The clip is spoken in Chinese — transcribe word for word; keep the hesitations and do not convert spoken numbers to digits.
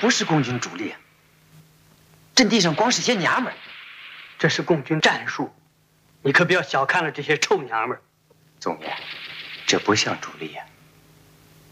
不是共军主力，阵地上光是些娘们儿。 这是共军战术，你可不要小看了这些臭娘们儿。 总爷，这不像主力呀、啊。